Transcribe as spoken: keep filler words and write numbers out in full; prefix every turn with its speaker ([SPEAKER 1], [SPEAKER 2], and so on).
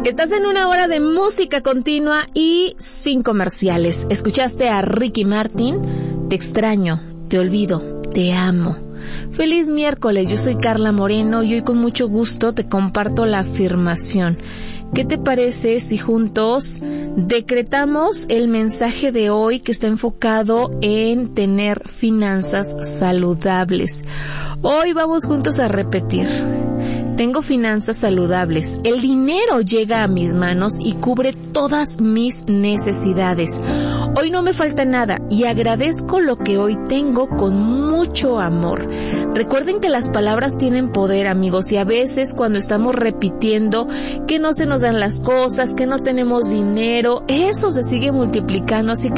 [SPEAKER 1] Estás en una hora de música continua y sin comerciales. Escuchaste a Ricky Martin, Te extraño, te olvido, te amo. Feliz miércoles, yo soy Carla Moreno y hoy con mucho gusto te comparto la afirmación. ¿Qué te parece si juntos decretamos el mensaje de hoy que está enfocado en tener finanzas saludables? Hoy vamos juntos a repetir. Tengo finanzas saludables. El dinero llega a mis manos y cubre todas mis necesidades. Hoy no me falta nada y agradezco lo que hoy tengo con mucho amor. Recuerden que las palabras tienen poder, amigos, y a veces cuando estamos repitiendo que no se nos dan las cosas, que no tenemos dinero, eso se sigue multiplicando, así que